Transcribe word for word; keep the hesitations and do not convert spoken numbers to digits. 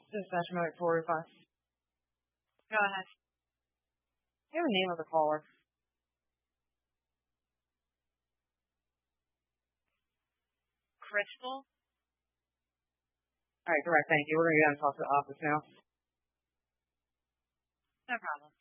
Dispatch number four five. Go ahead. Do you have a name of the caller? Crystal? All right, correct. Thank you. We're going to get on and talk to the office now. No problem.